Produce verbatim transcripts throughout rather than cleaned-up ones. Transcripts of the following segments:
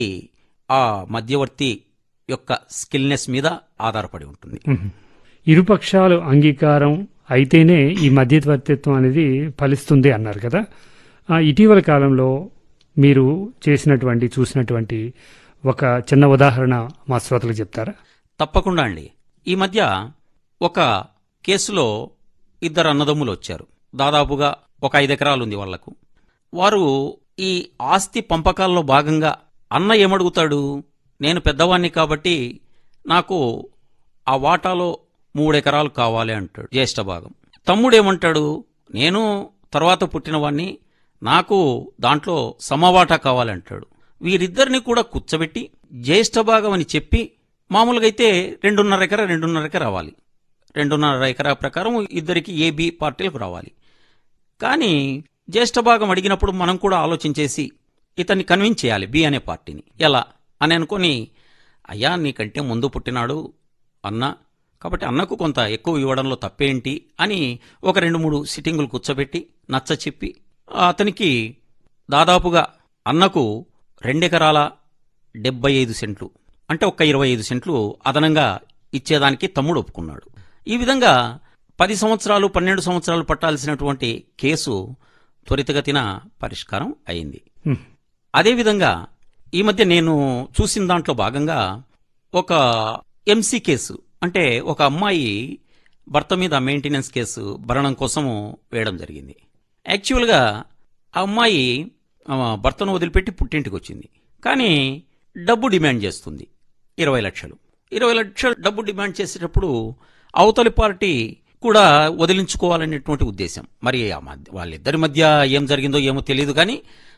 ఆ మధ్యవర్తి యొక్క స్కిల్నెస్ మీద ఆధారపడి ఉంటుంది. ఇరుపక్షాలు అంగీకారం అయితేనే ఈ మధ్యవర్తిత్వం అనేది ఫలిస్తుంది అన్నారు కదా. ఇటీవల కాలంలో మీరు చేసినటువంటి చూసినటువంటి ఒక చిన్న ఉదాహరణ మా శ్రోతలకు చెప్తారా? తప్పకుండా అండి. ఈ మధ్య ఒక కేసులో ఇద్దరు అన్నదమ్ములు వచ్చారు. దాదాపుగా ఒక ఐదు ఎకరాలు ఉంది వాళ్లకు. వారు ఈ ఆస్తి పంపకాల్లో భాగంగా అన్న ఏమడుగుతాడు, నేను పెద్దవాణ్ణి కాబట్టి నాకు ఆ వాటాలో మూడెకరాలు కావాలి అంటాడు, జ్యేష్ఠ భాగం. తమ్ముడేమంటాడు, నేను తర్వాత పుట్టినవాణ్ణి, నాకు దాంట్లో సమవాటా కావాలంటాడు. వీరిద్దరిని కూడా కూర్చోబెట్టి జ్యేష్ఠ భాగం అని చెప్పి, మామూలుగా అయితే రెండున్నర ఎకరా రెండున్నర ఎకరా రావాలి. రెండున్నర ఎకరా ప్రకారం ఇద్దరికి ఏ బి పార్టీలకు రావాలి. కానీ జ్యేష్ఠ భాగం అడిగినప్పుడు మనం కూడా ఆలోచించేసి ఇతన్ని కన్విన్స్ చేయాలి బి అనే పార్టీని. ఎలా అని అనుకొని, అయ్యా నీకంటే ముందు పుట్టినాడు అన్న, కాబట్టి అన్నకు కొంత ఎక్కువ ఇవ్వడంలో తప్పేంటి అని ఒక రెండు మూడు సిట్టింగులు కూర్చోబెట్టి నచ్చ చెప్పి అతనికి దాదాపుగా అన్నకు రెండెకరాల డెబ్బై ఐదు సెంట్లు అంటే ఒక్క ఇరవై ఐదు సెంట్లు అదనంగా ఇచ్చేదానికి తమ్ముడు ఒప్పుకున్నాడు. ఈ విధంగా పది సంవత్సరాలు పన్నెండు సంవత్సరాలు పట్టాల్సినటువంటి కేసు త్వరితగతిన పరిష్కారం అయింది. అదేవిధంగా ఈ మధ్య నేను చూసిన దాంట్లో భాగంగా ఒక ఎంసీ కేసు, అంటే ఒక అమ్మాయి భర్త మీద మెయింటెనెన్స్ కేసు భరణం కోసము వేయడం జరిగింది. యాక్చువల్గా ఆ అమ్మాయి భర్తను వదిలిపెట్టి పుట్టింటికి వచ్చింది. కానీ డబ్బు డిమాండ్ చేస్తుంది, ఇరవై లక్షలు ఇరవై లక్షలు డబ్బు డిమాండ్ చేసేటప్పుడు అవతలి పార్టీ కూడా వదిలించుకోవాలనేటువంటి ఉద్దేశం. మరి ఆ మధ్య వాళ్ళిద్దరి మధ్య ఏం జరిగిందో ఏమో తెలియదు, కానీ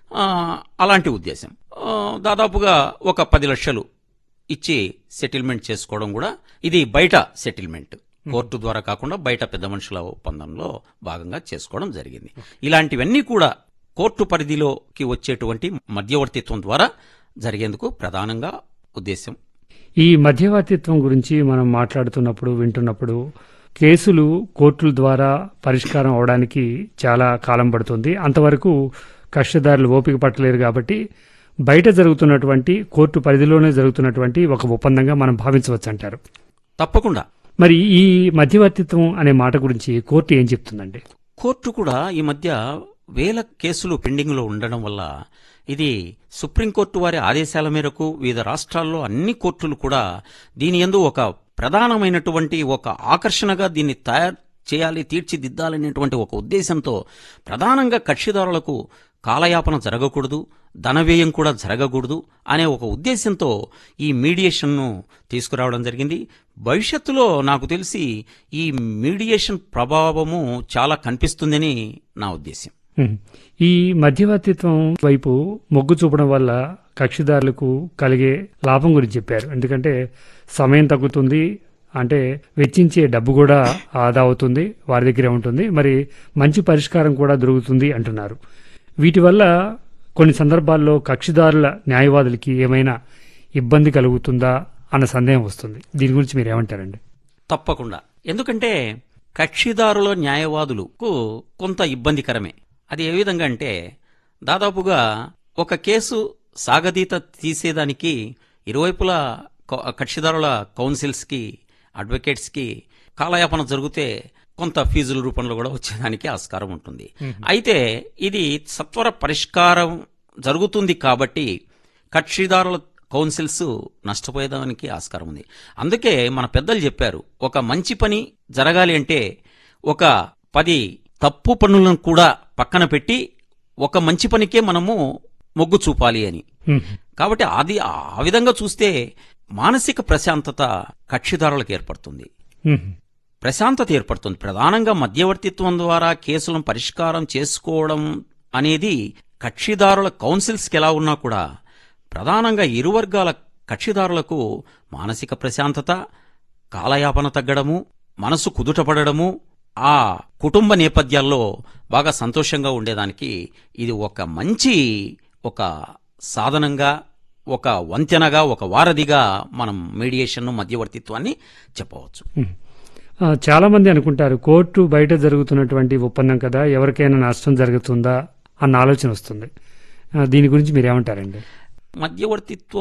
అలాంటి ఉద్దేశం. దాదాపుగా ఒక పది లక్షలు ఇచ్చి సెటిల్మెంట్ చేసుకోవడం కూడా, ఇది బయట సెటిల్మెంట్, కోర్టు ద్వారా కాకుండా బయట పెద్ద మనుషుల ఒప్పందంలో భాగంగా చేసుకోవడం జరిగింది. ఇలాంటివన్నీ కూడా కోర్టు పరిధిలోకి వచ్చేటువంటి మధ్యవర్తిత్వం ద్వారా జరిగేందుకు ప్రధానంగా ఉద్దేశం. ఈ మధ్యవర్తిత్వం గురించి మనం మాట్లాడుతున్నప్పుడు వింటున్నప్పుడు కేసులు కోర్టుల ద్వారా పరిష్కారం అవడానికి చాలా కాలం పడుతుంది. అంతవరకు కక్షదారులు ఓపిక పట్టలేరు. కాబట్టి బయట జరుగుతున్నటువంటి కోర్టు పరిధిలోనే జరుగుతున్నటువంటి ఒక ఒప్పందంగా మనం భావించవచ్చు అంటారు. తప్పకుండా. మరి ఈ మధ్యవర్తిత్వం అనే మాట గురించి కోర్టు ఏం చెప్తుందండి? కోర్టు కూడా ఈ మధ్య వేల కేసులు పెండింగ్లో ఉండడం వల్ల ఇది సుప్రీంకోర్టు వారి ఆదేశాల మేరకు వివిధ రాష్ట్రాల్లో అన్ని కోర్టులు కూడా దీని యందు ఒక ప్రధానమైనటువంటి ఒక ఆకర్షణగా దీన్ని తయారు చేయాలి, తీర్చిదిద్దాలనేటువంటి ఒక ఉద్దేశంతో ప్రధానంగా కక్షిదారులకు కాలయాపన జరగకూడదు, ధనవ్యయం కూడా జరగకూడదు అనే ఒక ఉద్దేశంతో ఈ మీడియేషన్ను తీసుకురావడం జరిగింది. భవిష్యత్తులో నాకు తెలిసి ఈ మీడియేషన్ ప్రభావము చాలా కనిపిస్తుందని నా ఉద్దేశం. ఈ మధ్యవర్తిత్వం వైపు మొగ్గు చూపడం వల్ల కక్షిదారులకు కలిగే లాభం గురించి చెప్పారు. ఎందుకంటే సమయం తగ్గుతుంది, అంటే వెచ్చించే డబ్బు కూడా ఆదా అవుతుంది, వారి దగ్గరే ఉంటుంది, మరి మంచి పరిష్కారం కూడా దొరుకుతుంది అంటున్నారు. వీటి వల్ల కొన్ని సందర్భాల్లో కక్షిదారుల న్యాయవాదులకి ఏమైనా ఇబ్బంది కలుగుతుందా అన్న సందేహం వస్తుంది. దీని గురించి మీరు ఏమంటారండి? తప్పకుండా. ఎందుకంటే కక్షిదారుల న్యాయవాదులకు కొంత ఇబ్బందికరమే. అది ఏ విధంగా అంటే, దాదాపుగా ఒక కేసు సాగదీత తీసేదానికి ఇరువైపులా కక్షిదారుల కౌన్సిల్స్కి, అడ్వకేట్స్కి కాలయాపన జరిగితే కొంత ఫీజుల రూపంలో కూడా వచ్చేదానికి ఆస్కారం ఉంటుంది. అయితే ఇది సత్వర పరిష్కారం జరుగుతుంది కాబట్టి కక్షిదారుల కౌన్సిల్స్ నష్టపోయేదానికి ఆస్కారం ఉంది. అందుకే మన పెద్దలు చెప్పారు, ఒక మంచి పని జరగాలి అంటే ఒక పది తప్పు పనులను కూడా పక్కన పెట్టి ఒక మంచి పనికే మనము మొగ్గు చూపాలి అని. కాబట్టి అది ఆ విధంగా చూస్తే మానసిక ప్రశాంతత కక్షిదారులకు ఏర్పడుతుంది, ప్రశాంతత ఏర్పడుతుంది. ప్రధానంగా మధ్యవర్తిత్వం ద్వారా కేసులను పరిష్కారం చేసుకోవడం అనేది కక్షిదారుల కౌన్సిల్స్కి ఎలా ఉన్నా కూడా ప్రధానంగా ఇరు వర్గాల కక్షిదారులకు మానసిక ప్రశాంతత, కాలయాపన తగ్గడము, మనసు కుదుటపడము, ఆ కుటుంబ నేపథ్యాల్లో బాగా సంతోషంగా ఉండేదానికి ఇది ఒక మంచి ఒక సాధనంగా, ఒక వంతెనగా, ఒక వారధిగా మనం మీడియేషన్ మధ్యవర్తిత్వాన్ని చెప్పవచ్చు. చాలా మంది అనుకుంటారు కోర్టు బయట జరుగుతున్నటువంటి ఒప్పందం కదా, ఎవరికైనా నష్టం జరుగుతుందా అన్న ఆలోచన వస్తుంది. దీని గురించి మీరేమంటారండి? మధ్యవర్తిత్వం